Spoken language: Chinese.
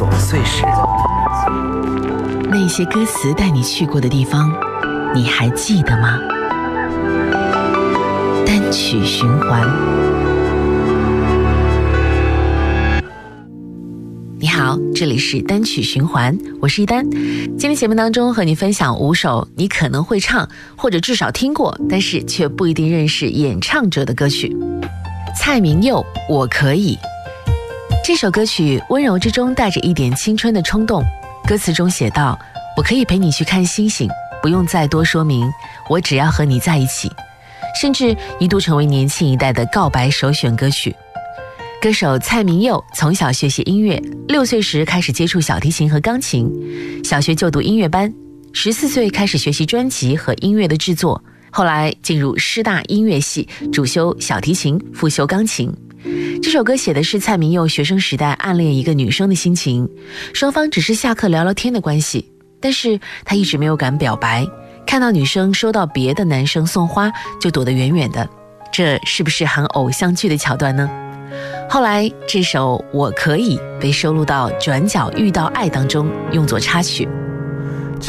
琐碎事。 那些歌词带你去过的地方，你还记得吗？单曲循环。你好，这里是单曲循环，我是一丹。今天节目当中和你分享5首你可能会唱，或者至少听过，但是却不一定认识演唱者的歌曲。蔡明佑，我可以。这首歌曲温柔之中带着一点青春的冲动，歌词中写道：我可以陪你去看星星，不用再多说明，我只要和你在一起。甚至一度成为年轻一代的告白首选歌曲。歌手蔡明佑从小学习音乐，6岁时开始接触小提琴和钢琴，小学就读音乐班，14岁开始学习专辑和音乐的制作，后来进入师大音乐系，主修小提琴，副修钢琴。这首歌写的是蔡明佑学生时代暗恋一个女生的心情，双方只是下课聊聊天的关系，但是他一直没有敢表白，看到女生收到别的男生送花就躲得远远的，这是不是很偶像剧的桥段呢？后来这首《我可以》被收录到《转角遇到爱》当中，用作插曲。